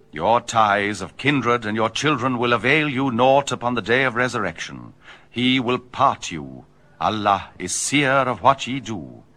Your ties of kindred and your children will avail you naught upon the day of resurrection. He will part you. Allah is seer of what ye do.